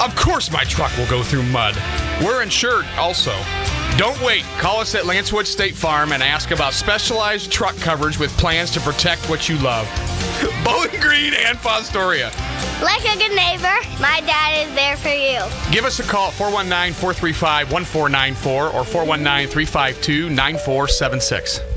Of course my truck will go through mud. We're insured also. Don't wait. Call us at Lancewood State Farm and ask about specialized truck coverage with plans to protect what you love. Bowling Green and Fostoria. Like a good neighbor, my dad is there for you. Give us a call at 419-435-1494 or 419-352-9476.